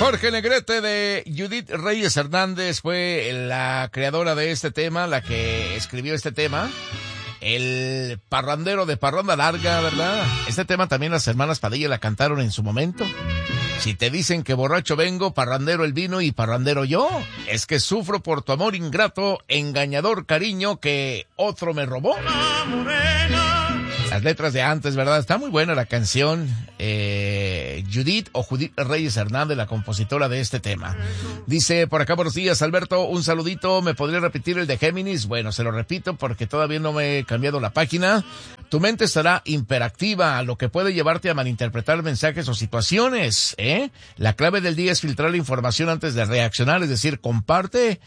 Jorge Negrete de Judith Reyes Hernández fue la creadora de este tema, la que escribió este tema. El parrandero de Parranda Larga, ¿verdad? Este tema también las hermanas Padilla la cantaron en su momento. Si te dicen que borracho vengo, parrandero el vino y parrandero yo, es que sufro por tu amor ingrato, engañador cariño que otro me robó. Las letras de antes, ¿verdad? Está muy buena la canción. Judith Reyes Hernández, la compositora de este tema. Dice por acá, buenos días, Alberto, un saludito. ¿Me podría repetir el de Géminis? Bueno, se lo repito porque todavía no me he cambiado la página. Tu mente estará hiperactiva, lo que puede llevarte a malinterpretar mensajes o situaciones, La clave del día es filtrar la información antes de reaccionar, es decir, comparte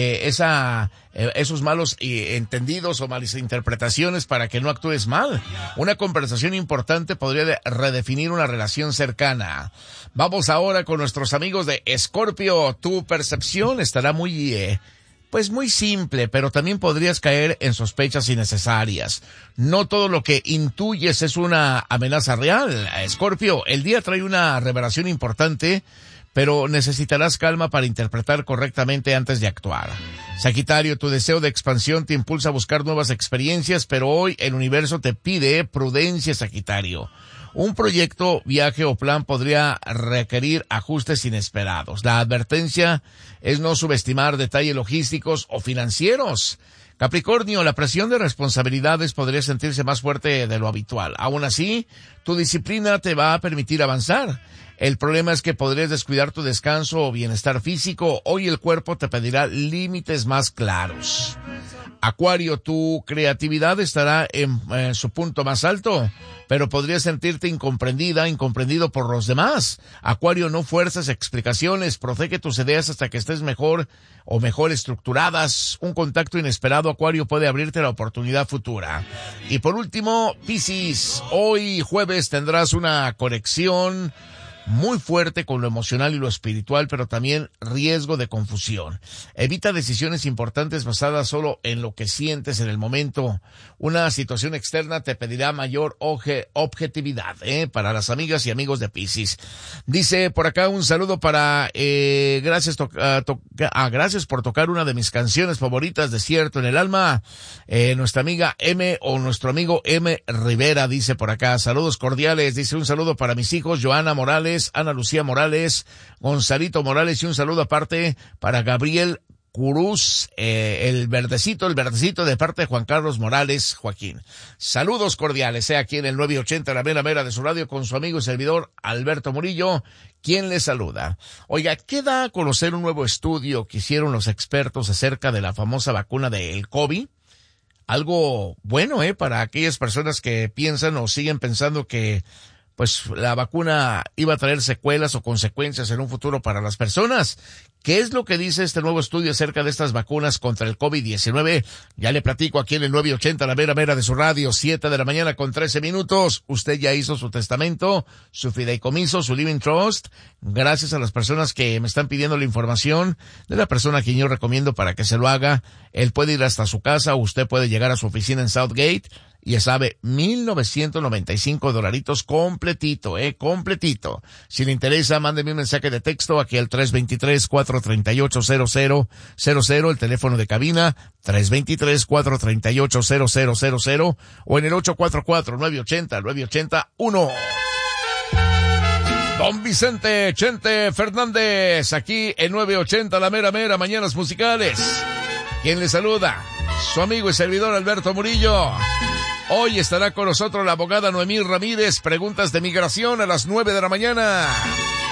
esos malos entendidos o malinterpretaciones para que no actúes mal. Una conversación importante podría redefinir una relación cercana. Vamos ahora con nuestros amigos de Escorpio. Tu percepción estará muy simple, pero también podrías caer en sospechas innecesarias. No todo lo que intuyes es una amenaza real. Escorpio, el día trae una revelación importante, pero necesitarás calma para interpretar correctamente antes de actuar. Sagitario, tu deseo de expansión te impulsa a buscar nuevas experiencias, pero hoy el universo te pide prudencia, Sagitario. Un proyecto, viaje o plan podría requerir ajustes inesperados. La advertencia es no subestimar detalles logísticos o financieros. Capricornio, la presión de responsabilidades podría sentirse más fuerte de lo habitual. Aún así, tu disciplina te va a permitir avanzar. El problema es que podrías descuidar tu descanso o bienestar físico. Hoy el cuerpo te pedirá límites más claros. Acuario, tu creatividad estará en su punto más alto, pero podrías sentirte incomprendido por los demás. Acuario, no fuerzas explicaciones, protege tus ideas hasta que estés mejor estructuradas. Un contacto inesperado, Acuario, puede abrirte la oportunidad futura. Y por último, Piscis, hoy jueves tendrás una conexión muy fuerte con lo emocional y lo espiritual, pero también riesgo de confusión. Evita decisiones importantes basadas solo en lo que sientes en el momento. Una situación externa te pedirá mayor objetividad, para las amigas y amigos de Piscis. Dice por acá un saludo para, gracias por tocar una de mis canciones favoritas, Desierto en el Alma. Nuestra amiga M o nuestro amigo M Rivera dice por acá, saludos cordiales. Dice un saludo para mis hijos, Joana Morales, Ana Lucía Morales, Gonzalito Morales, y un saludo aparte para Gabriel Curuz, el verdecito de parte de Juan Carlos Morales Joaquín. Saludos cordiales, aquí en el 980, la mera de su radio, con su amigo y servidor Alberto Murillo, quien le saluda. Oiga, ¿qué da a conocer un nuevo estudio que hicieron los expertos acerca de la famosa vacuna del COVID? Algo bueno, para aquellas personas que piensan o siguen pensando que pues la vacuna iba a traer secuelas o consecuencias en un futuro para las personas. ¿Qué es lo que dice este nuevo estudio acerca de estas vacunas contra el COVID-19? Ya le platico aquí en el 980, la mera de su radio, 7 de la mañana con 13 minutos. Usted ya hizo su testamento, su fideicomiso, su living trust. Gracias a las personas que me están pidiendo la información de la persona a quien yo recomiendo para que se lo haga. Él puede ir hasta su casa o usted puede llegar a su oficina en Southgate. Ya sabe, $1,995 completito, completito. Si le interesa, mándeme un mensaje de texto aquí al 323-438-0000, el teléfono de cabina, 323-438-0000, o en el 844-980-981. Don Vicente Chente Fernández, aquí en 980, la mera, mañanas musicales. ¿Quién le saluda? Su amigo y servidor Alberto Murillo. Hoy estará con nosotros la abogada Noemí Ramírez, preguntas de migración a las 9 de la mañana.